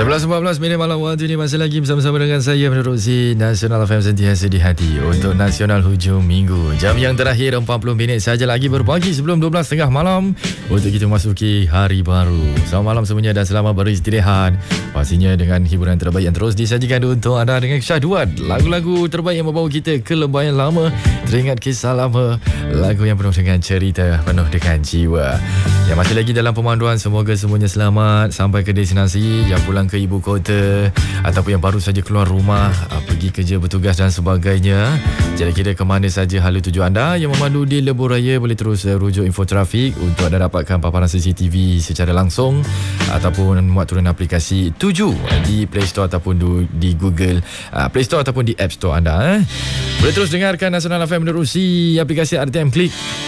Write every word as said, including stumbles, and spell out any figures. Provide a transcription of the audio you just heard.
sebelas empat belas minit malam waktu ini masih lagi bersama-sama dengan saya menerusi Nasional F M sentiasa di hati untuk Nasional Hujung Minggu. Jam yang terakhir empat puluh minit saja lagi berpagi sebelum dua belas tiga puluh malam untuk kita memasuki hari baru. Selamat malam semuanya dan selamat beristirahat. Pastinya dengan hiburan terbaik yang terus disajikan untuk anda dengan syahduan lagu-lagu terbaik yang membawa kita ke lembah yang lama, teringat kisah lama, lagu yang penuh dengan cerita, penuh dengan jiwa. Yang masih lagi dalam pemanduan, semoga semuanya selamat sampai ke destinasi, yang pulang ke ibu kota ataupun yang baru saja keluar rumah, pergi kerja, bertugas dan sebagainya. Kira-kira ke mana saja hala tuju anda yang memandu di lebuh raya, boleh terus rujuk info trafik untuk anda dapatkan paparan C C T V secara langsung ataupun muat turun aplikasi tuju di Play Store ataupun di Google Play Store ataupun di App Store anda. Eh. Boleh terus dengarkan Nasional F M menerusi aplikasi R T M Klik